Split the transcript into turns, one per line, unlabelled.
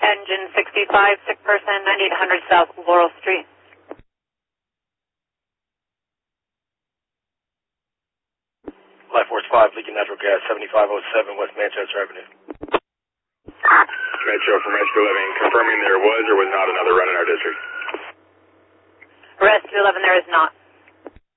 Engine 65, sick person, 9800 South Laurel Street.
Life Force 5, leaking natural gas, 7507 West Manchester Avenue.
Metro from Rescue 11, confirming there was or was not another run in our district.
Rescue 11, there is not.